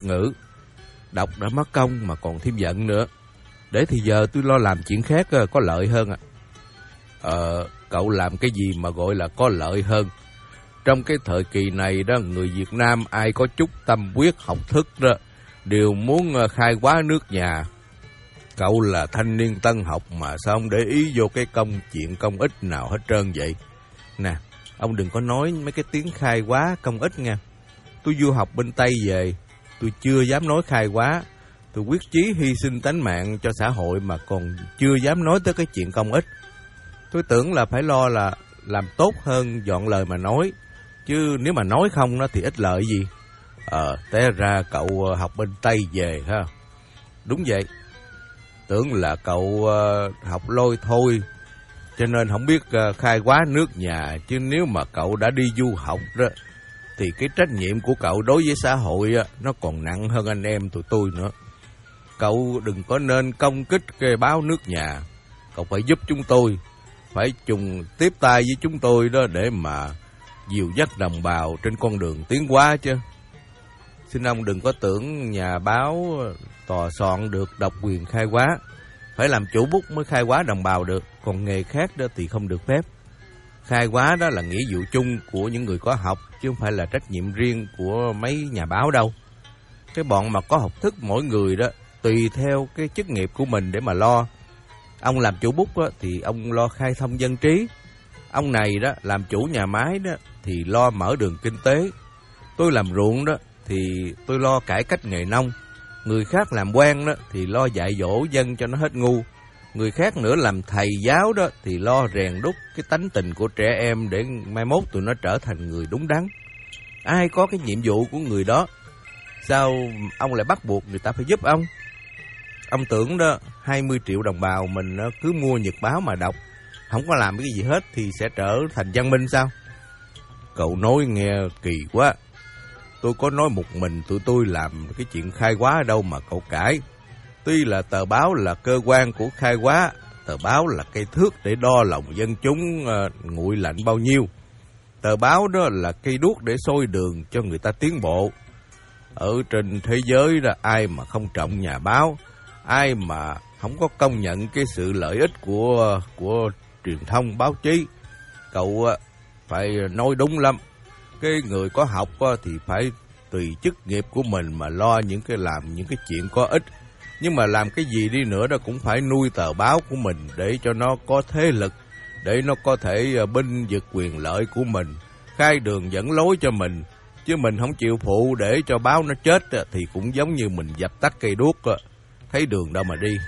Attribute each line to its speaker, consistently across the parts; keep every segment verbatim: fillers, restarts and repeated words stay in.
Speaker 1: ngữ. Đọc đã mất công mà còn thêm giận nữa. Để thì giờ tôi lo làm chuyện khác có lợi hơn à. Ờ, cậu làm cái gì mà gọi là có lợi hơn? Trong cái thời kỳ này đó, người Việt Nam ai có chút tâm huyết học thức đó, đều muốn khai hóa nước nhà. Cậu là thanh niên tân học mà sao ông để ý vô cái công chuyện công ích nào hết trơn vậy? Nè, ông đừng có nói mấy cái tiếng khai hóa công ích nha. Tôi du học bên Tây về, tôi chưa dám nói khai hóa. Tôi quyết chí hy sinh tánh mạng cho xã hội mà còn chưa dám nói tới cái chuyện công ích. Tôi tưởng là phải lo là làm tốt hơn dọn lời mà nói. Chứ nếu mà nói không nó thì ích lợi gì. Ờ, té ra cậu học bên Tây về ha. Đúng vậy. Tưởng là cậu uh, học lôi thôi, cho nên không biết uh, khai hóa nước nhà. Chứ nếu mà cậu đã đi du học đó, thì cái trách nhiệm của cậu đối với xã hội uh, nó còn nặng hơn anh em tụi tôi nữa. Cậu đừng có nên công kích cái báo nước nhà. Cậu phải giúp chúng tôi, phải chung tiếp tay với chúng tôi đó để mà dìu dắt đồng bào trên con đường tiến hóa chứ. Xin ông đừng có tưởng nhà báo tòa soạn được độc quyền khai hóa. Phải làm chủ bút mới khai hóa đồng bào được, còn nghề khác đó thì không được phép. Khai hóa đó là nghĩa vụ chung của những người có học, chứ không phải là trách nhiệm riêng của mấy nhà báo đâu. Cái bọn mà có học thức mỗi người đó, tùy theo cái chức nghiệp của mình để mà lo. Ông làm chủ bút đó, thì ông lo khai thông dân trí. Ông này đó làm chủ nhà máy đó thì lo mở đường kinh tế. Tôi làm ruộng đó thì tôi lo cải cách nghề nông. Người khác làm quan đó thì lo dạy dỗ dân cho nó hết ngu. Người khác nữa làm thầy giáo đó thì lo rèn đúc cái tánh tình của trẻ em để mai mốt tụi nó trở thành người đúng đắn. Ai có cái nhiệm vụ của người đó, sao ông lại bắt buộc người ta phải giúp ông? Ông tưởng đó hai mươi triệu đồng bào mình cứ mua nhật báo mà đọc, không có làm cái gì hết thì sẽ trở thành văn minh sao? Cậu nói nghe kỳ quá. Tôi có nói một mình tụi tôi làm cái chuyện khai hóa ở đâu mà cậu cãi. Tuy là tờ báo là cơ quan của khai hóa, tờ báo là cây thước để đo lòng dân chúng uh, nguội lạnh bao nhiêu. Tờ báo đó là cây đuốc để soi đường cho người ta tiến bộ. Ở trên thế giới đó, ai mà không trọng nhà báo, ai mà không có công nhận cái sự lợi ích của của truyền thông báo chí. Cậu uh, phải nói đúng lắm. Cái người có học uh, thì phải tùy chức nghiệp của mình mà lo những cái làm những cái chuyện có ích. Nhưng mà làm cái gì đi nữa đó cũng phải nuôi tờ báo của mình để cho nó có thế lực, để nó có thể binh vực quyền lợi của mình, khai đường dẫn lối cho mình. Chứ mình không chịu phụ để cho báo nó chết thì cũng giống như mình dập tắt cây đuốc, thấy đường đâu mà đi.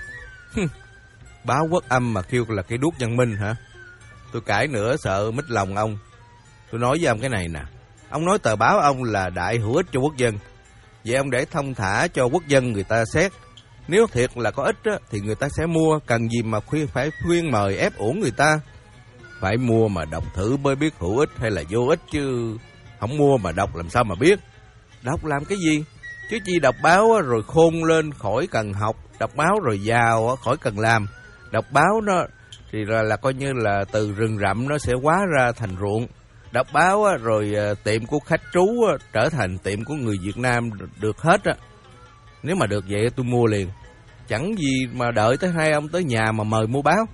Speaker 1: Báo Quốc Âm mà kêu là cây đuốc văn minh hả? Tôi cãi nữa sợ mít lòng ông. Tôi nói với ông cái này nè. Ông nói tờ báo ông là đại hữu ích cho quốc dân. Vậy ông để thông thả cho quốc dân người ta xét. Nếu thiệt là có ích á, thì người ta sẽ mua. Cần gì mà khuyên phải khuyên mời ép uổng người ta. Phải mua mà đọc thử mới biết hữu ích hay là vô ích, chứ không mua mà đọc làm sao mà biết. Đọc làm cái gì? Chứ chi đọc báo á, rồi khôn lên khỏi cần học. Đọc báo rồi giàu á, khỏi cần làm. Đọc báo nó thì là, là coi như là từ rừng rậm nó sẽ hóa ra thành ruộng. Đọc báo á, rồi tiệm của khách trú á, trở thành tiệm của người Việt Nam được hết á. Nếu mà được vậy tôi mua liền. Chẳng gì mà đợi tới hai ông tới nhà mà mời mua báo.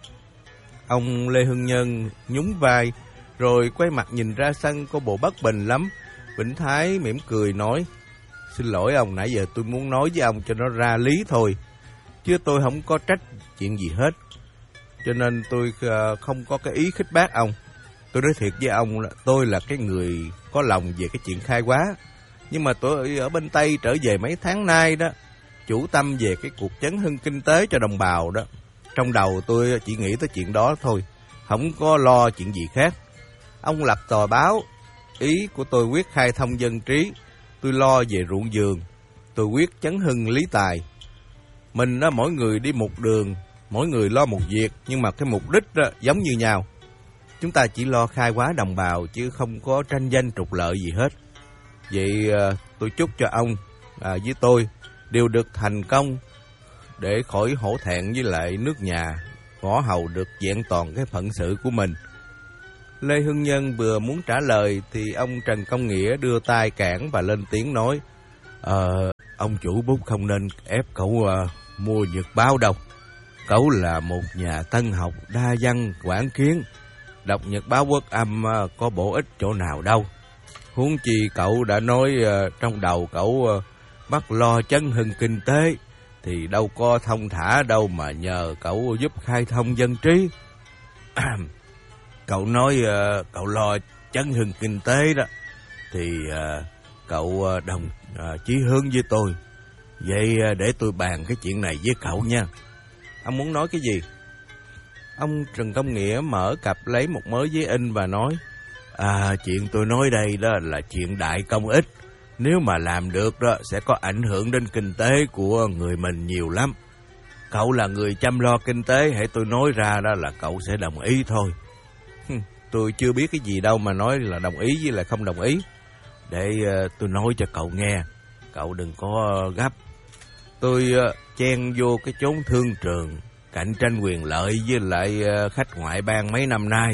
Speaker 1: Ông Lê Hưng Nhân nhún vai, rồi quay mặt nhìn ra sân có bộ bất bình lắm. Vĩnh Thái mỉm cười nói: Xin lỗi ông, nãy giờ tôi muốn nói với ông cho nó ra lý thôi, chứ tôi không có trách chuyện gì hết. Cho nên tôi không có cái ý khích bác ông. Tôi nói thiệt với ông, tôi là cái người có lòng về cái chuyện khai hóa. Nhưng mà tôi ở bên Tây trở về mấy tháng nay đó, chủ tâm về cái cuộc chấn hưng kinh tế cho đồng bào đó. Trong đầu tôi chỉ nghĩ tới chuyện đó thôi, không có lo chuyện gì khác. Ông lập tờ báo, ý của tôi quyết khai thông dân trí. Tôi lo về ruộng vườn, tôi quyết chấn hưng lý tài. Mình đó, mỗi người đi một đường, mỗi người lo một việc, nhưng mà cái mục đích đó, giống như nhau. Chúng ta chỉ lo khai hóa đồng bào chứ không có tranh danh trục lợi gì hết. Vậy tôi chúc cho ông à, với tôi đều được thành công, để khỏi hổ thẹn với lại nước nhà, ngõ hầu được vẹn toàn cái phận sự của mình. Lê Hưng Nhân vừa muốn trả lời thì ông Trần Công Nghĩa đưa tay cản và lên tiếng nói: Ờ, ông chủ bút không nên ép cậu uh, mua nhật báo đâu. Cậu là một nhà tân học đa văn quảng kiến, đọc nhật báo Quốc Âm uh, có bổ ích chỗ nào đâu. Huống chi cậu đã nói uh, trong đầu cậu uh, bắt lo chấn hưng kinh tế, thì đâu có thông thả đâu mà nhờ cậu giúp khai thông dân trí. Cậu nói uh, cậu lo chấn hưng kinh tế đó, thì uh, cậu uh, đồng uh, chí hướng với tôi. Vậy uh, để tôi bàn cái chuyện này với cậu nha. Ông muốn nói cái gì? Ông Trần Công Nghĩa mở cặp lấy một mớ giấy in và nói: À, chuyện tôi nói đây đó là chuyện đại công ích. Nếu mà làm được đó sẽ có ảnh hưởng đến kinh tế của người mình nhiều lắm. Cậu là người chăm lo kinh tế, hãy tôi nói ra đó là cậu sẽ đồng ý thôi. Tôi chưa biết cái gì đâu mà nói là đồng ý với là không đồng ý. Để uh, tôi nói cho cậu nghe, cậu đừng có uh, gấp. Tôi uh, chen vô cái chốn thương trường, cạnh tranh quyền lợi với lại uh, khách ngoại bang mấy năm nay.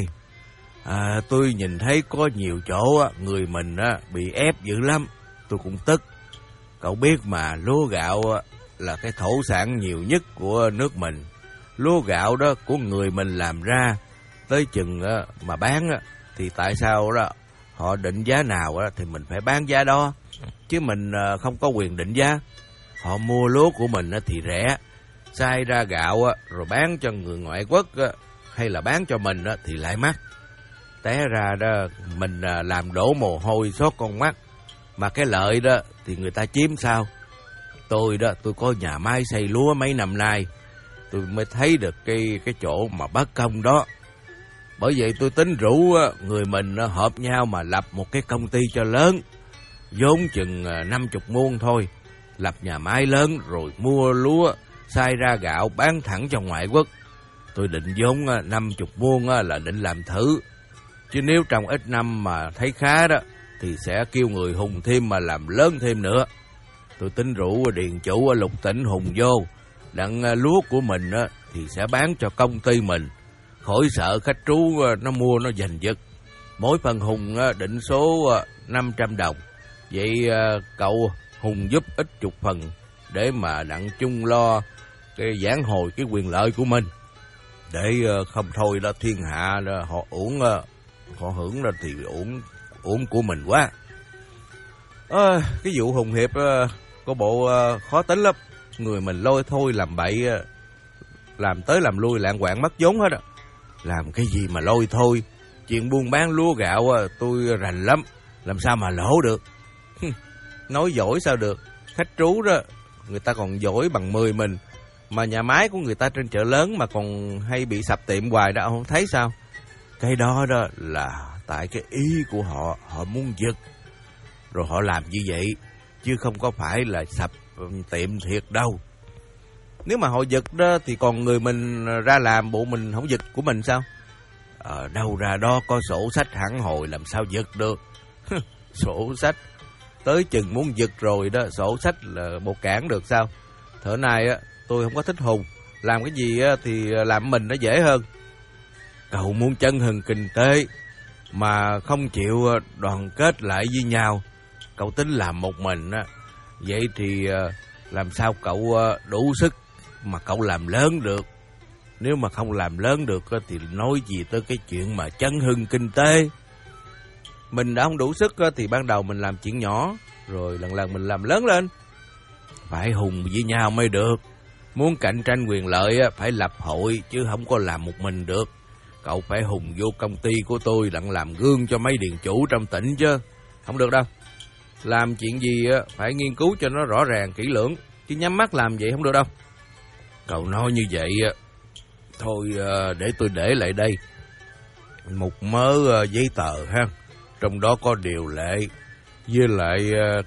Speaker 1: À, tôi nhìn thấy có nhiều chỗ uh, người mình uh, bị ép dữ lắm. Tôi cũng tức. Cậu biết mà, lúa gạo uh, là cái thổ sản nhiều nhất của nước mình. Lúa gạo đó của người mình làm ra, tới chừng uh, mà bán uh, thì tại sao đó họ định giá nào uh, thì mình phải bán giá đó, chứ mình uh, không có quyền định giá. Họ mua lúa của mình uh, thì rẻ, xay ra gạo uh, rồi bán cho người ngoại quốc uh, hay là bán cho mình uh, thì lại mắc. Té ra đó mình uh, làm đổ mồ hôi xót con mắt, mà cái lợi đó thì người ta chiếm sao? Tôi đó, tôi có nhà máy xay lúa mấy năm nay, tôi mới thấy được cái cái chỗ mà bất công đó. Bởi vậy tôi tính rủ người mình hợp nhau mà lập một cái công ty cho lớn, vốn chừng năm mươi muôn thôi. Lập nhà máy lớn rồi mua lúa, xay ra gạo bán thẳng cho ngoại quốc. Tôi định vốn năm mươi muôn là định làm thử, chứ nếu trong ít năm mà thấy khá đó thì sẽ kêu người hùng thêm mà làm lớn thêm nữa. Tôi tính rủ điền chủ Lục Tỉnh hùng vô, đặng lúa của mình thì sẽ bán cho công ty mình, khỏi sợ khách trú nó mua nó giành giật. Mỗi phần hùng định số năm trăm đồng. Vậy cậu hùng giúp ít chục phần để mà đặng chung lo cái vãn hồi cái quyền lợi của mình. Để không thôi là thiên hạ họ uổng, họ hưởng ra thì uổng uổng của mình quá. À, cái vụ hùng hiệp có bộ khó tính lắm. Người mình lôi thôi làm bậy, làm tới làm lui lạng quạng mất vốn hết á. Làm cái gì mà lôi thôi? Chuyện buôn bán lúa gạo tôi rành lắm, làm sao mà lỗ được? Nói giỏi sao được? Khách trú đó, người ta còn giỏi bằng mười mình. Mà nhà máy của người ta trên chợ lớn mà còn hay bị sập tiệm hoài đó, không thấy sao? Cái đó đó là tại cái ý của họ, họ muốn giật rồi họ làm như vậy, chứ không có phải là sập tiệm thiệt đâu. Nếu mà họ giật đó thì còn người mình ra làm, bộ mình không giật của mình sao? Ở đâu ra đó có sổ sách hẳn hồi, làm sao giật được? Sổ sách tới chừng muốn giật rồi đó, sổ sách là một cản được sao? Thở này á, tôi không có thích hùng, làm cái gì á thì làm mình nó dễ hơn. Cậu muốn chấn hưng kinh tế mà không chịu đoàn kết lại với nhau, cậu tính làm một mình á, vậy thì làm sao cậu đủ sức mà cậu làm lớn được? Nếu mà không làm lớn được thì nói gì tới cái chuyện mà chấn hưng kinh tế. Mình đã không đủ sức thì ban đầu mình làm chuyện nhỏ, rồi lần lần mình làm lớn lên. Phải hùng với nhau mới được. Muốn cạnh tranh quyền lợi phải lập hội, chứ không có làm một mình được. Cậu phải hùng vô công ty của tôi đặng làm gương cho mấy điền chủ trong tỉnh chứ. Không được đâu. Làm chuyện gì phải nghiên cứu cho nó rõ ràng, kỹ lưỡng, chứ nhắm mắt làm vậy không được đâu. Cậu nói như vậy, thôi để tôi để lại đây một mớ giấy tờ ha. Trong đó có điều lệ, với lại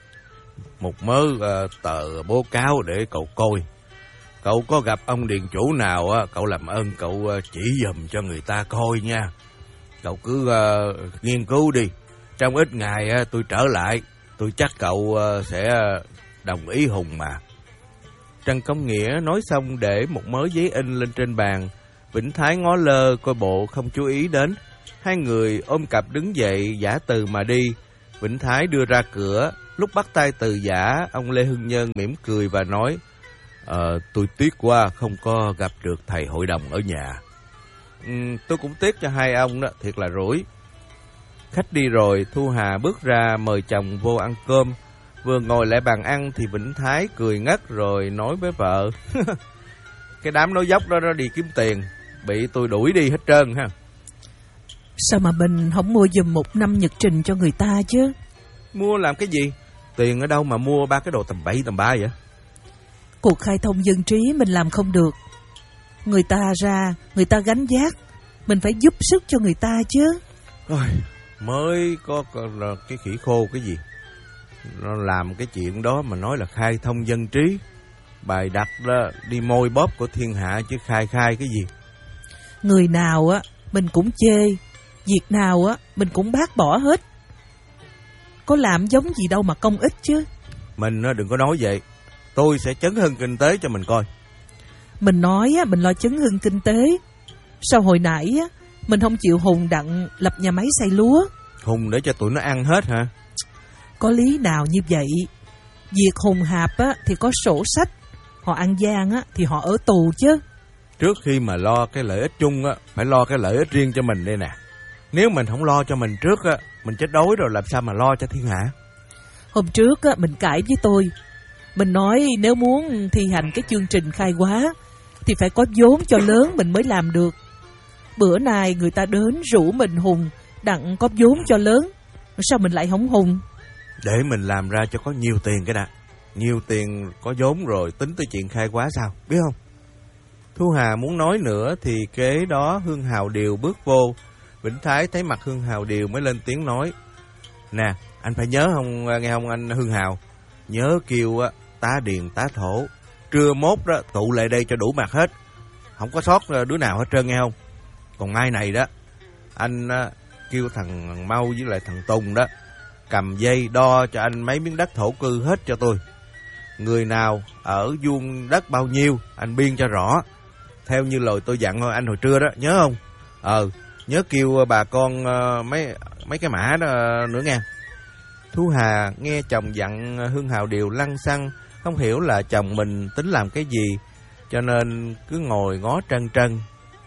Speaker 1: một mớ tờ báo cáo để cậu coi. Cậu có gặp ông điền chủ nào, cậu làm ơn cậu chỉ dùm cho người ta coi nha. Cậu cứ nghiên cứu đi. Trong ít ngày tôi trở lại, tôi chắc cậu sẽ đồng ý hùng mà. Trần Công Nghĩa nói xong để một mớ giấy in lên trên bàn. Vĩnh Thái ngó lơ coi bộ không chú ý đến. Hai người ôm cặp đứng dậy giả từ mà đi. Vĩnh Thái đưa ra cửa, Lúc bắt tay từ giả, ông Lê Hưng Nhân mỉm cười và nói: Ờ, tôi tiếc quá không có gặp được thầy hội đồng ở nhà. Ừ, tôi cũng tiếc cho hai ông đó, thiệt là rủi. Khách đi rồi, Thu Hà bước ra mời chồng vô ăn cơm. Vừa ngồi lại bàn ăn thì Vĩnh Thái cười ngất rồi nói với vợ: Cái đám nói dốc đó nó đi kiếm tiền, bị tôi đuổi đi hết trơn ha.
Speaker 2: Sao mà mình không mua giùm một năm nhật trình cho người ta chứ?
Speaker 1: Mua làm cái gì? Tiền ở đâu mà mua ba cái đồ tầm bậy tầm ba vậy?
Speaker 2: Cuộc khai thông dân trí mình làm không được. Người ta ra, người ta gánh vác, mình phải giúp sức cho người ta chứ.
Speaker 1: Ôi, mới có, có cái khỉ khô cái gì nó làm cái chuyện đó mà nói là khai thông dân trí. Bài đặt đó đi môi bóp của thiên hạ chứ khai khai cái gì.
Speaker 2: Người nào á mình cũng chê, việc nào á mình cũng bác bỏ hết. Có làm giống gì đâu mà công ích chứ.
Speaker 1: Mình đừng có nói vậy. Tôi sẽ chấn hưng kinh tế cho mình coi.
Speaker 2: Mình nói á, mình lo chấn hưng kinh tế. Sao hồi nãy á, mình không chịu Hùng Đặng lập nhà máy xay lúa?
Speaker 1: Hùng để cho tụi nó ăn hết hả?
Speaker 2: Có lý nào như vậy? Việc Hùng hạp á, thì có sổ sách. Họ ăn gian á, thì họ ở tù chứ.
Speaker 1: Trước khi mà lo cái lợi ích chung á, phải lo cái lợi ích riêng cho mình đây nè. Nếu mình không lo cho mình trước á, mình chết đói rồi làm sao mà lo cho thiên hạ.
Speaker 2: Hôm trước á, mình cãi với tôi. Mình nói nếu muốn thi hành cái chương trình khai hóa thì phải có vốn cho lớn mình mới làm được. Bữa nay người ta đến rủ mình Hùng Đặng có vốn cho lớn. Sao mình lại không hùng?
Speaker 1: Để mình làm ra cho có nhiều tiền cái đã. Nhiều tiền có vốn rồi tính tới chuyện khai hóa sao, biết không? Thu Hà muốn nói nữa thì kế đó Hương Hào Điều bước vô. Vĩnh Thái thấy mặt Hương Hào Điều mới lên tiếng nói: Nè, anh phải nhớ không, nghe không anh Hương Hào? Nhớ kêu á, tá điền tá thổ, trưa mốt đó tụ lại đây cho đủ mặt hết. Không có sót đứa nào hết trơn nghe không? Còn mai này đó, anh á, kêu thằng Mau với lại thằng Tùng đó cầm dây đo cho anh mấy miếng đất thổ cư hết cho tôi. Người nào ở vuông đất bao nhiêu anh biên cho rõ, theo như lời tôi dặn thôi anh hồi trưa đó, nhớ không? Ờ, nhớ kêu bà con uh, mấy mấy cái mã đó uh, nữa nghe. Thu Hà nghe chồng dặn Hương Hào Điều lăng xăng, không hiểu là chồng mình tính làm cái gì, cho nên cứ ngồi ngó trân trân.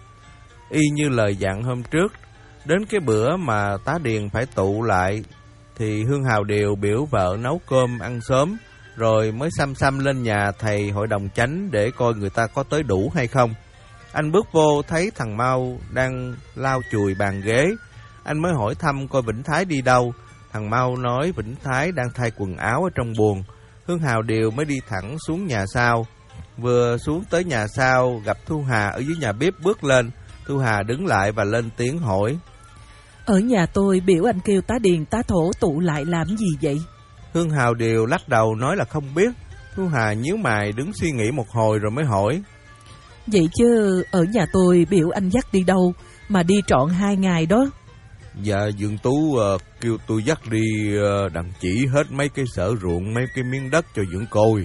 Speaker 1: Y như lời dặn hôm trước, đến cái bữa mà tá điền phải tụ lại thì Hương Hào Điều biểu vợ nấu cơm ăn sớm, rồi mới xăm xăm lên nhà thầy hội đồng chánh để coi người ta có tới đủ hay không. Anh bước vô thấy thằng Mau đang lau chùi bàn ghế. Anh mới hỏi thăm coi Vĩnh Thái đi đâu. Thằng Mau nói Vĩnh Thái đang thay quần áo ở trong buồng. Hương Hào Điều mới đi thẳng xuống nhà sau. Vừa xuống tới nhà sau gặp Thu Hà ở dưới nhà bếp bước lên. Thu Hà đứng lại và lên tiếng hỏi:
Speaker 2: Ở nhà tôi biểu anh kêu tá điền tá thổ tụ lại làm gì vậy?
Speaker 1: Hương Hào Điều lắc đầu nói là không biết. Thu Hà nhíu mày đứng suy nghĩ một hồi rồi mới hỏi:
Speaker 2: Vậy chứ ở nhà tôi biểu anh dắt đi đâu mà đi trọn hai ngày đó?
Speaker 1: Dạ Dương Tú uh, kêu tôi dắt đi uh, đặng chỉ hết mấy cái sở ruộng, mấy cái miếng đất cho Dưỡng coi.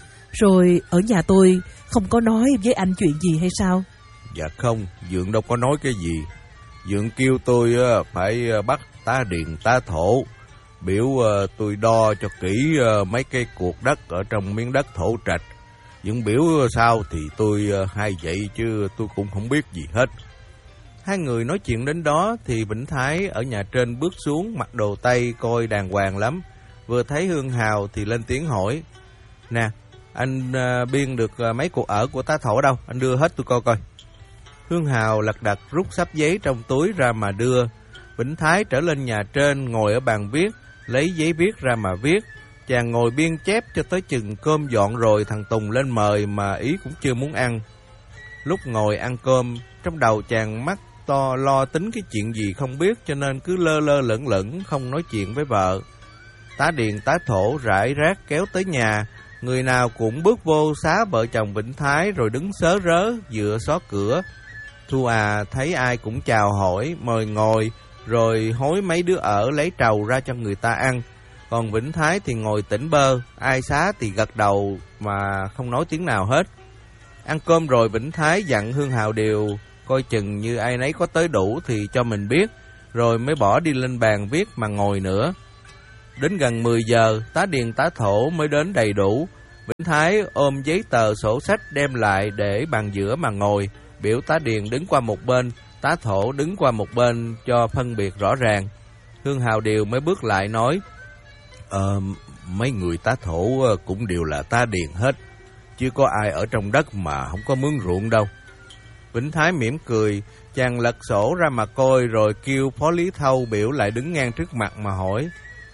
Speaker 2: Rồi ở nhà tôi không có nói với anh chuyện gì hay sao?
Speaker 1: Dạ không, Dưỡng đâu có nói cái gì. Dưỡng kêu tôi uh, phải uh, bắt tá điền tá thổ, biểu uh, tôi đo cho kỹ uh, mấy cái cuộc đất ở trong miếng đất thổ trạch. Dưỡng biểu sao thì tôi uh, hay vậy chứ tôi cũng không biết gì hết. Hai người nói chuyện đến đó thì Vĩnh Thái ở nhà trên bước xuống, mặc đồ Tây coi đàng hoàng lắm. Vừa thấy Hương Hào thì lên tiếng hỏi: Nè, anh uh, biên được uh, mấy cuộc ở của tá thổ ở đâu? Anh đưa hết tôi coi coi. Hương Hào lật đật rút sắp giấy trong túi ra mà đưa. Vĩnh Thái trở lên nhà trên ngồi ở bàn viết, lấy giấy viết ra mà viết. Chàng ngồi biên chép cho tới chừng cơm dọn rồi thằng Tùng lên mời mà ý cũng chưa muốn ăn. Lúc ngồi ăn cơm, trong đầu chàng mắt to lo tính cái chuyện gì không biết, cho nên cứ lơ lơ lửng lửng không nói chuyện với vợ. Tá điền tá thổ rải rác kéo tới nhà, người nào cũng bước vô xá vợ chồng Vĩnh Thái rồi đứng sớ rớ dựa xó cửa. Thu à thấy ai cũng chào hỏi, mời ngồi, rồi hối mấy đứa ở lấy trầu ra cho người ta ăn. Còn Vĩnh Thái thì ngồi tỉnh bơ, ai xá thì gật đầu mà không nói tiếng nào hết. Ăn cơm rồi Vĩnh Thái dặn Hương Hào Điều coi chừng như ai nấy có tới đủ thì cho mình biết, rồi mới bỏ đi lên bàn viết mà ngồi nữa. Đến gần mười giờ, tá điền tá thổ mới đến đầy đủ. Vĩnh Thái ôm giấy tờ sổ sách đem lại để bàn giữa mà ngồi, biểu tá điền đứng qua một bên, tá thổ đứng qua một bên cho phân biệt rõ ràng. Hương Hào Điều mới bước lại nói: Ờ, mấy người tá thổ cũng đều là tá điền hết, chứ có ai ở trong đất mà không có mướn ruộng đâu. Vĩnh Thái mỉm cười, chàng lật sổ ra mà coi rồi kêu Phó Lý Thâu biểu lại đứng ngang trước mặt mà hỏi: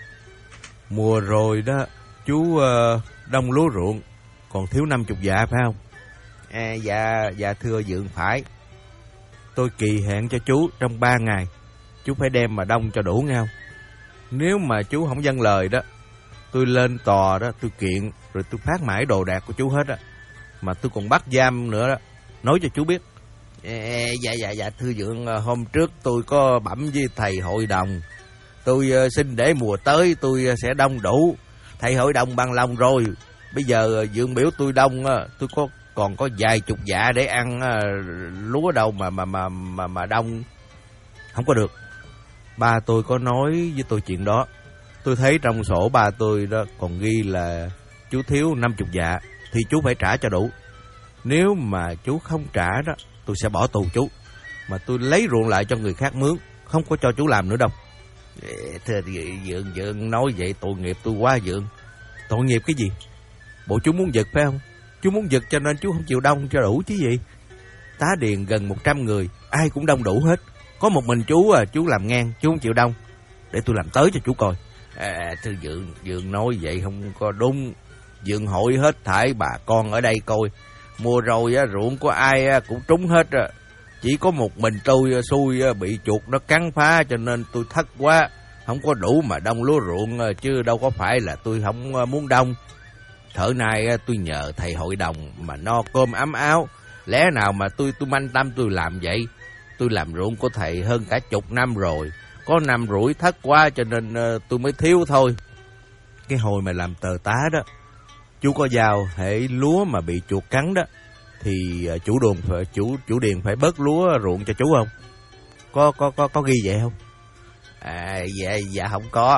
Speaker 1: Mùa rồi đó, chú uh, đông lúa ruộng, còn thiếu năm chục dạ phải không? À, dạ, dạ thưa dượng phải. Tôi kỳ hẹn cho chú trong ba ngày, chú phải đem mà đông cho đủ nghe không? Nếu mà chú không vâng lời đó, tôi lên tòa đó, tôi kiện, rồi tôi phát mãi đồ đạc của chú hết á, mà tôi còn bắt giam nữa đó, nói cho chú biết. À, dạ, dạ, dạ thưa dượng, hôm trước tôi có bẩm với thầy hội đồng, tôi uh, xin để mùa tới tôi uh, sẽ đông đủ. Thầy hội đồng bằng lòng rồi. Bây giờ uh, dượng biểu tôi đông, uh, tôi có còn có vài chục dạ để ăn uh, lúa đâu mà mà mà mà mà đông không có được. Ba tôi có nói với tôi chuyện đó. Tôi thấy trong sổ ba tôi đó còn ghi là chú thiếu năm chục dạ thì chú phải trả cho đủ. Nếu mà chú không trả đó, tôi sẽ bỏ tù chú, mà tôi lấy ruộng lại cho người khác mướn, không có cho chú làm nữa đâu. Thưa dượng, dượng nói vậy tội nghiệp tôi quá dượng. Tội nghiệp cái gì? Bộ chú muốn giật phải không? Chú muốn giật cho nên chú không chịu đông cho đủ chứ gì. Tá điền gần một trăm người, ai cũng đông đủ hết. Có một mình chú à, chú làm ngang, chú không chịu đông. Để tôi làm tới cho chú coi. À, thưa dượng, dượng nói vậy không có đúng. Dượng hội hết thảy bà con ở đây coi. Mùa rồi á, ruộng của ai á, cũng trúng hết á. Chỉ có một mình tôi xui bị chuột nó cắn phá cho nên tôi thất quá, không có đủ mà đông lúa ruộng, chứ đâu có phải là tôi không muốn đông. Thở nay tôi nhờ thầy hội đồng mà no cơm ấm áo, lẽ nào mà tôi tôi manh tâm tôi làm vậy? Tôi làm ruộng của thầy hơn cả chục năm rồi, có năm rủi thất quá cho nên tôi mới thiếu thôi. Cái hồi mà làm tờ tá đó, chú có giao hễ lúa mà bị chuột cắn đó thì chủ đồn phải chủ chủ điền phải bớt lúa ruộng cho chú không? Có có có có ghi vậy không? À dạ dạ không có.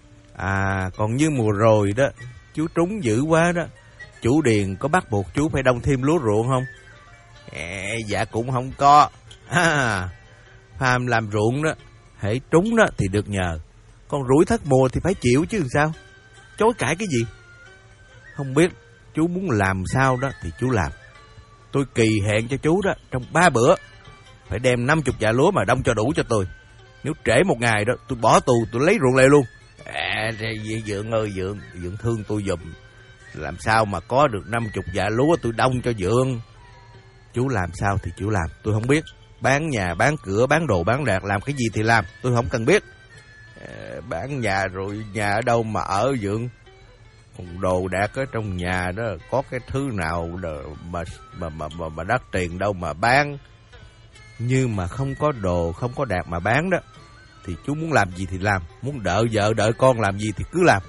Speaker 1: À còn như mùa rồi đó, chú trúng dữ quá đó, chủ điền có bắt buộc chú phải đông thêm lúa ruộng không? À, dạ cũng không có. À, phàm làm ruộng đó, hễ trúng đó thì được nhờ, còn rủi thất mùa thì phải chịu chứ làm sao? Chối cãi cái gì? Không biết chú muốn làm sao đó thì chú làm. Tôi kỳ hẹn cho chú đó trong ba bữa phải đem năm chục dạ lúa mà đông cho đủ cho tôi. Nếu trễ một ngày đó tôi bỏ tù, tôi lấy ruộng lại luôn. À dượng ơi, dượng dượng thương tôi giùm. Làm sao mà có được năm chục dạ lúa tôi đông cho dượng? Chú làm sao thì chú làm, tôi không biết. Bán nhà, bán cửa, bán đồ, bán đạc, làm cái gì thì làm, tôi không cần biết. À, bán nhà rồi nhà ở đâu mà ở dượng? Còn đồ đạc ở trong nhà đó có cái thứ nào mà mà mà mà, mà đắt tiền đâu mà bán. Như mà không có đồ, không có đạc mà bán đó thì chú muốn làm gì thì làm, muốn đợi vợ đợi con làm gì thì cứ làm.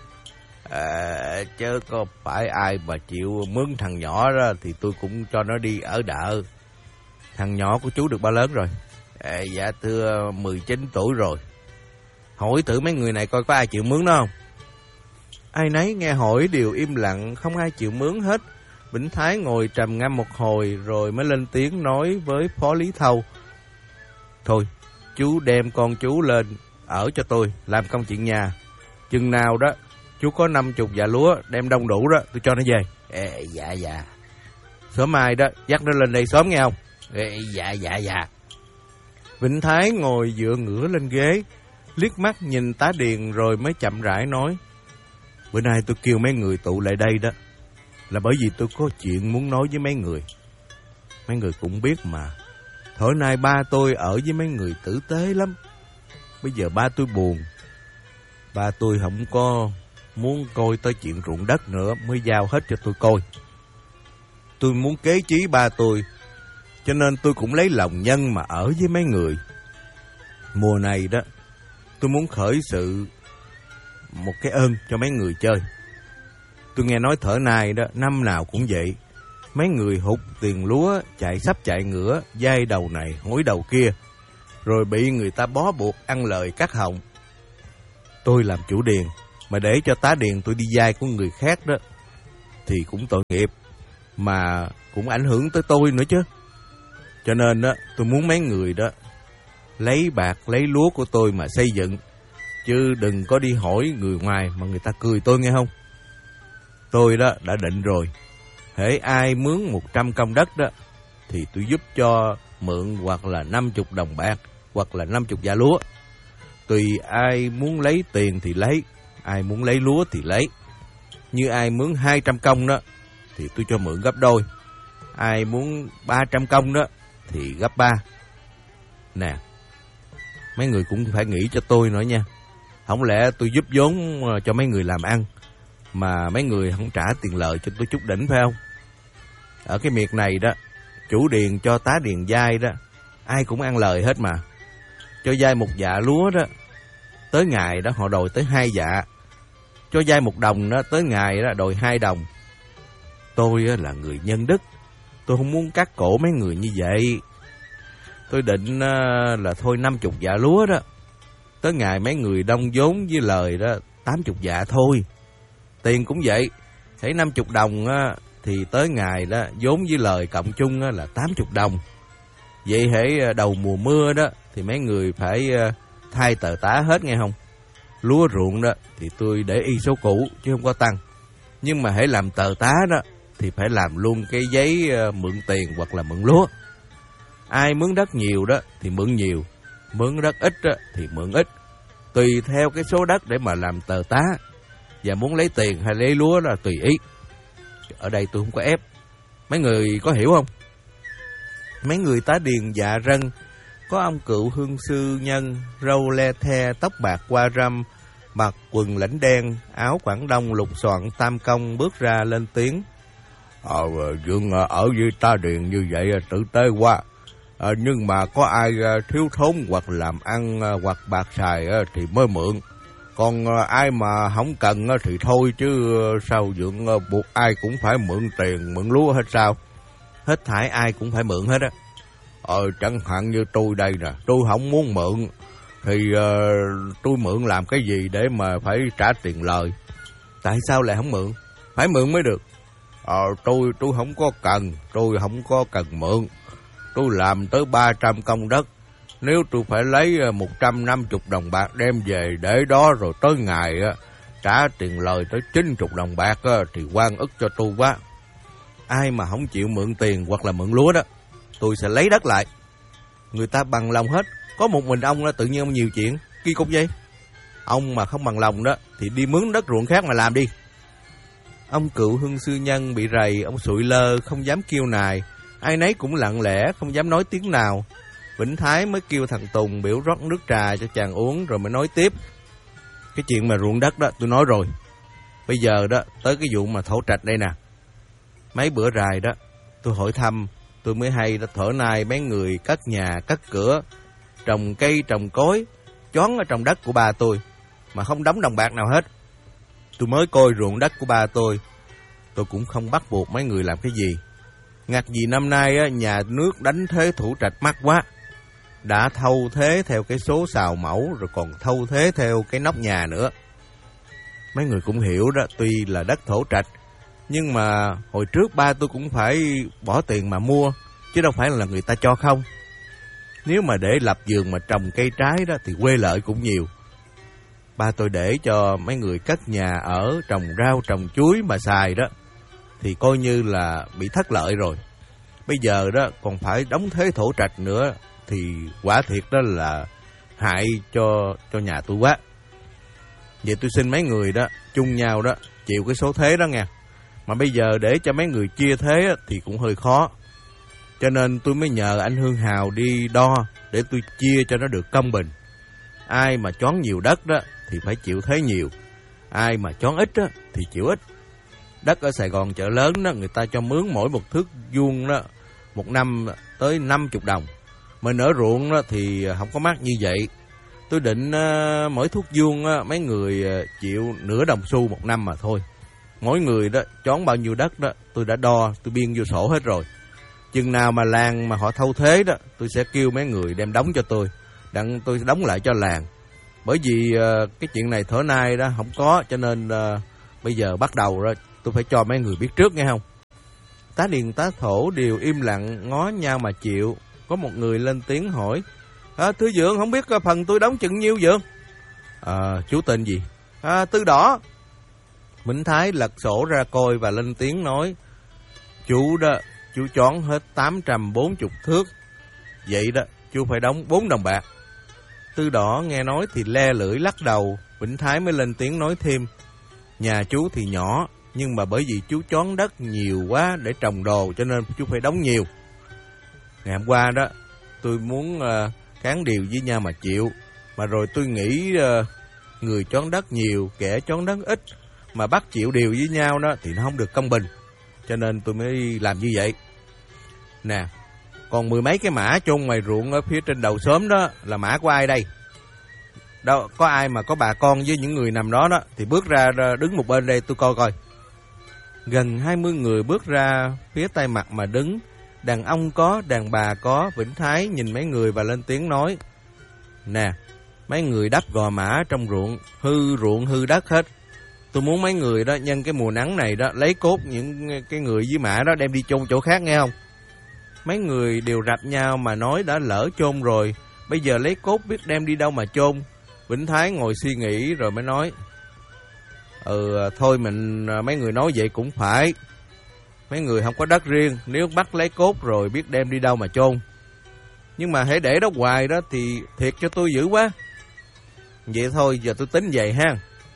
Speaker 1: À, chứ có phải ai mà chịu mướn thằng nhỏ đó thì tôi cũng cho nó đi ở đợ. Thằng nhỏ của chú được bao lớn rồi? À, dạ thưa mười chín tuổi rồi. Hỏi thử mấy người này coi có ai chịu mướn nó không? Ai nấy nghe hỏi đều im lặng, không ai chịu mướn hết. Vĩnh Thái ngồi trầm ngâm một hồi rồi mới lên tiếng nói với Phó Lý Thâu: Thôi, chú đem con chú lên ở cho tôi, làm công chuyện nhà. Chừng nào đó chú có năm chục dạ lúa đem đông đủ đó, tôi cho nó về. Ê, dạ dạ. Sớm mai đó dắt nó lên đây sớm nghe không? Ê, dạ dạ dạ. Vĩnh Thái ngồi dựa ngửa lên ghế, liếc mắt nhìn tá điền rồi mới chậm rãi nói: Bữa nay tôi kêu mấy người tụ lại đây đó là bởi vì tôi có chuyện muốn nói với mấy người. Mấy người cũng biết mà, thổi nay ba tôi ở với mấy người tử tế lắm. Bây giờ ba tôi buồn, ba tôi không có muốn coi tới chuyện ruộng đất nữa, mới giao hết cho tôi coi. Tôi muốn kế chí ba tôi, cho nên tôi cũng lấy lòng nhân mà ở với mấy người. Mùa này đó, tôi muốn khởi sự một cái ơn cho mấy người chơi. Tôi nghe nói thở này đó, năm nào cũng vậy. Mấy người hụt tiền lúa, chạy sắp chạy ngửa, dai đầu này, hối đầu kia, rồi bị người ta bó buộc ăn lời cắt họng. Tôi làm chủ điền, Mà để cho tá điền tôi đi vay của người khác đó thì cũng tội nghiệp, mà cũng ảnh hưởng tới tôi nữa chứ. Cho nên đó, tôi muốn mấy người đó lấy bạc lấy lúa của tôi mà xây dựng, chứ đừng có đi hỏi người ngoài mà người ta cười tôi, nghe không? Tôi đó đã định rồi, hễ ai mướn một trăm công đất đó thì tôi giúp cho mượn hoặc là năm mươi đồng bạc hoặc là năm mươi dạ lúa. Tùy ai muốn lấy tiền thì lấy, ai muốn lấy lúa thì lấy. Như ai mướn hai trăm công đó thì tôi cho mượn gấp đôi, ai muốn ba trăm công đó thì gấp ba. Nè, mấy người cũng phải nghĩ cho tôi nữa nha. Không lẽ tôi giúp vốn cho mấy người làm ăn mà mấy người không trả tiền lời cho tôi chút đỉnh, phải không? Ở cái miệt này đó, chủ điền cho tá điền vay đó, ai cũng ăn lời hết mà. Cho vay một dạ lúa đó, tới ngày đó họ đòi tới hai dạ. Cho vay một đồng đó, tới ngày đó đòi hai đồng. Tôi là người nhân đức, tôi không muốn cắt cổ mấy người như vậy. Tôi định là thôi năm mươi dạ lúa đó, tới ngày mấy người đông vốn với lời đó tám mươi dạ thôi. Tiền cũng vậy, thấy năm mươi đồng á, thì tới ngày đó vốn với lời cộng chung á, là tám mươi đồng. Vậy hễ đầu mùa mưa đó thì mấy người phải thay tờ tá hết, nghe không? Lúa ruộng đó thì tôi để y số cũ chứ không có tăng. Nhưng mà hễ làm tờ tá đó thì phải làm luôn cái giấy mượn tiền hoặc là mượn lúa. Ai mướn đất nhiều đó thì mượn nhiều, mướn đất ít đó thì mượn ít. Tùy theo cái số đất để mà làm tờ tá. Và muốn lấy tiền hay lấy lúa là tùy ý. Ở đây tôi không có ép. Mấy người có hiểu không? Mấy người tá điền dạ rân, có ông cựu hương sư nhân, râu le the, tóc bạc qua râm, mặc quần lãnh đen, áo Quảng Đông lục soạn tam công, bước ra lên tiếng. Ờ, Dương ở với tá điền như vậy tử tế quá. À, nhưng mà có ai thiếu thốn hoặc làm ăn hoặc bạc xài thì mới mượn. Còn ai mà không cần thì thôi, chứ sao Dượng buộc ai cũng phải mượn tiền, mượn lúa hết sao? Hết thảy ai cũng phải mượn hết á. Ờ, chẳng hạn như tôi đây nè, tôi không muốn mượn, thì uh, tôi mượn làm cái gì để mà phải trả tiền lời? Tại sao lại không mượn? Phải mượn mới được. Ờ, tôi tôi không có cần, tôi không có cần mượn. Tôi làm tới ba trăm công đất. Nếu tôi phải lấy một trăm năm mươi đồng bạc đem về để đó rồi tới ngày trả tiền lời tới chín mươi đồng bạc thì oan ức cho tôi quá. Ai mà không chịu mượn tiền hoặc là mượn lúa đó, tôi sẽ lấy đất lại. Người ta bằng lòng hết. Có một mình ông tự nhiên ông nhiều chuyện, kỳ cục vậy. Ông mà không bằng lòng đó thì đi mướn đất ruộng khác mà làm đi. Ông cựu hương sư nhân bị rầy, ông sụi lơ không dám kêu nài. Ai nấy cũng lặng lẽ không dám nói tiếng nào. Vĩnh Thái mới kêu thằng Tùng biểu rót nước trà cho chàng uống rồi mới nói tiếp. Cái chuyện mà ruộng đất đó tôi nói rồi. Bây giờ đó tới cái vụ mà thổ trạch đây nè. Mấy bữa rày đó tôi hỏi thăm, tôi mới hay đó thở nay mấy người cất nhà cất cửa, trồng cây trồng cối, choán ở trong đất của ba tôi mà không đóng đồng bạc nào hết. Tôi mới coi ruộng đất của ba tôi, tôi cũng không bắt buộc mấy người làm cái gì. Ngặt gì năm nay á, nhà nước đánh thế thủ trạch mắc quá. Đã thâu thế theo cái số xào mẫu rồi còn thâu thế theo cái nóc nhà nữa. Mấy người cũng hiểu đó, tuy là đất thổ trạch nhưng mà hồi trước ba tôi cũng phải bỏ tiền mà mua, chứ đâu phải là người ta cho không. Nếu mà để lập vườn mà trồng cây trái đó thì quê lợi cũng nhiều. Ba tôi để cho mấy người cất nhà ở, trồng rau trồng chuối mà xài đó thì coi như là bị thất lợi rồi. Bây giờ đó còn phải đóng thế thổ trạch nữa thì quả thiệt đó là hại cho cho nhà tôi quá. Vậy tôi xin mấy người đó chung nhau đó chịu cái số thế đó nha. Mà bây giờ để cho mấy người chia thế thì cũng hơi khó. Cho nên tôi mới nhờ anh Hương Hào đi đo để tôi chia cho nó được công bình. Ai mà choán nhiều đất đó thì phải chịu thế nhiều, ai mà choán ít đó thì chịu ít. Đất ở Sài Gòn chợ lớn đó, người ta cho mướn mỗi một thước vuông đó một năm tới năm mươi đồng. Mà nở ruộng đó thì không có mắc như vậy. Tôi định uh, mỗi thước vuông uh, mấy người uh, chịu nửa đồng xu một năm mà thôi. Mỗi người đó chón bao nhiêu đất đó tôi đã đo, tôi biên vô sổ hết rồi. Chừng nào mà làng mà họ thâu thế đó, tôi sẽ kêu mấy người đem đóng cho tôi, đặng tôi đóng lại cho làng. Bởi vì uh, cái chuyện này thở nay đó không có, cho nên uh, bây giờ bắt đầu đó tôi phải cho mấy người biết trước nghe không. Tá Điền tá Thổ đều im lặng ngó nhau mà chịu. Có một người lên tiếng hỏi: à, thưa Dượng, không biết phần tôi đóng chừng nhiêu Dượng? À, chú tên gì? À, Tư Đỏ. Vĩnh Thái lật sổ ra coi và lên tiếng nói: chú đó, chú chón hết tám trăm bốn mươi thước. Vậy đó, chú phải đóng bốn đồng bạc. Tư Đỏ nghe nói thì le lưỡi lắc đầu. Vĩnh Thái mới lên tiếng nói thêm: nhà chú thì nhỏ, nhưng mà bởi vì chú chón đất nhiều quá để trồng đồ cho nên chú phải đóng nhiều. Ngày hôm qua đó, tôi muốn uh, cán điều với nhau mà chịu. Mà rồi tôi nghĩ uh, người chón đất nhiều, kẻ chón đất ít mà bắt chịu điều với nhau đó thì nó không được công bình. Cho nên tôi mới làm như vậy. Nè, còn mười mấy cái mã chôn ngoài ruộng ở phía trên đầu xóm đó là mã của ai đây? Đâu có ai mà có bà con với những người nằm đó đó thì bước ra đứng một bên đây tôi coi coi. Gần hai mươi người bước ra phía Tây Mặt mà đứng. Đàn ông có, đàn bà có. Vĩnh Thái nhìn mấy người và lên tiếng nói: nè, mấy người đắp gò mã trong ruộng, hư ruộng hư đất hết. Tôi muốn mấy người đó nhân cái mùa nắng này đó lấy cốt những cái người với mã đó đem đi chôn chỗ khác nghe không? Mấy người đều rạch nhau mà nói đã lỡ chôn rồi, bây giờ lấy cốt biết đem đi đâu mà chôn. Vĩnh Thái ngồi suy nghĩ rồi mới nói: Ừ thôi mình mấy người nói vậy cũng phải. Mấy người không có đất riêng, nếu bắt lấy cốt rồi biết đem đi đâu mà chôn. Nhưng mà hãy để đó hoài đó thì thiệt cho tôi dữ quá. Vậy thôi giờ tôi tính vậy ha.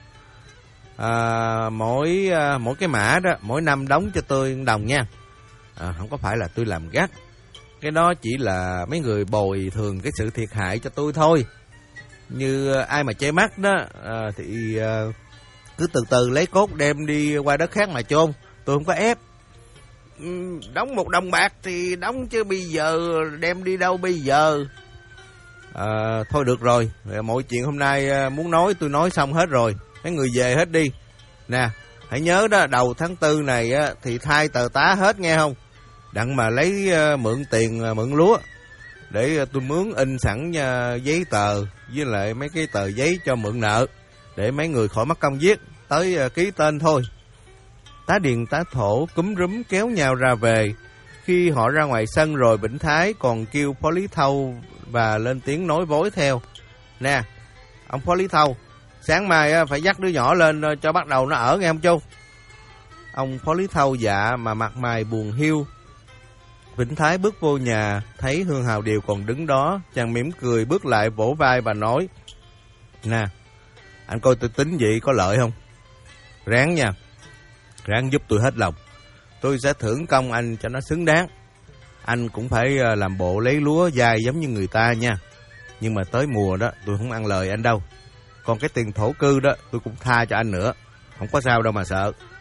Speaker 1: À, mỗi à, mỗi cái mã đó mỗi năm đóng cho tôi đồng nha. À, không có phải là tôi làm gắt. Cái đó chỉ là mấy người bồi thường cái sự thiệt hại cho tôi thôi. Như ai mà che mắt đó à, thì à, cứ từ từ lấy cốt đem đi qua đất khác mà chôn. Tôi không có ép. Ừ, đóng một đồng bạc thì đóng chứ bây giờ đem đi đâu bây giờ. À, thôi được rồi, mọi chuyện hôm nay muốn nói tôi nói xong hết rồi. Mấy người về hết đi. Nè, hãy nhớ đó, đầu tháng tư này á, thì thay tờ tá hết nghe không? Đặng mà lấy uh, mượn tiền uh, mượn lúa để uh, tôi mướn in sẵn uh, giấy tờ với lại mấy cái tờ giấy cho mượn nợ để mấy người khỏi mất công viết, tới uh, ký tên thôi. Tá Điền tá Thổ cúm rúm kéo nhau ra về. Khi họ ra ngoài sân rồi, Vĩnh Thái còn kêu Phó Lý Thâu và lên tiếng nói vối theo: Nè, ông Phó Lý Thâu, sáng mai phải dắt đứa nhỏ lên cho bắt đầu nó ở nghe không chú? Ông Phó Lý Thâu dạ mà mặt mày buồn hiu. Vĩnh Thái bước vô nhà, thấy Hương Hào Điều còn đứng đó, chàng mỉm cười bước lại vỗ vai và nói: Nè, anh coi tôi tính vậy có lợi không? Ráng nha, ráng giúp tôi hết lòng. Tôi sẽ thưởng công anh cho nó xứng đáng. Anh cũng phải làm bộ lấy lúa dai giống như người ta nha. Nhưng mà tới mùa đó tôi không ăn lời anh đâu. Còn cái tiền thổ cư đó tôi cũng tha cho anh nữa. Không có sao đâu mà sợ.